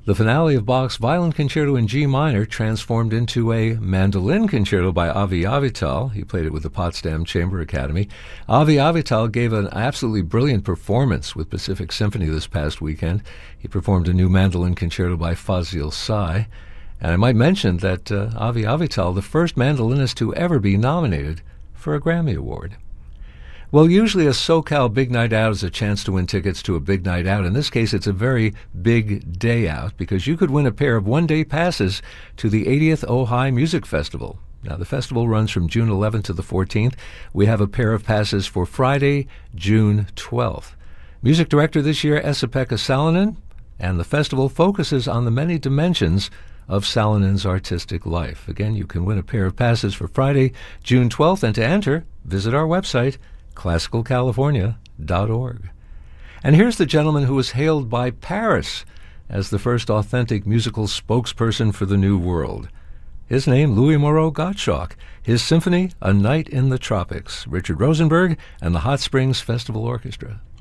The finale of Bach's Violin Concerto in G minor transformed into a mandolin concerto by Avi Avital. He played it with the Potsdam Chamber Academy. Avi Avital gave an absolutely brilliant performance with Pacific Symphony this past weekend. He performed a new mandolin concerto by Fazil Say. And I might mention that Avi Avital, the first mandolinist to ever be nominated for a Grammy Award. Well, usually a SoCal Big Night Out is a chance to win tickets to a big night out. In this case, it's a very big day out because you could win a pair of one-day passes to the 80th Ojai Music Festival. Now, the festival runs from June 11th to the 14th. We have a pair of passes for Friday, June 12th. Music director this year, Esa-Pekka Salonen, and the festival focuses on the many dimensions of Salonen's artistic life. Again, you can win a pair of passes for Friday, June 12th, and to enter, visit our website, classicalcalifornia.org. And here's the gentleman who was hailed by Paris as the first authentic musical spokesperson for the New World. His name, Louis Moreau Gottschalk. His symphony, A Night in the Tropics. Richard Rosenberg and the Hot Springs Festival Orchestra.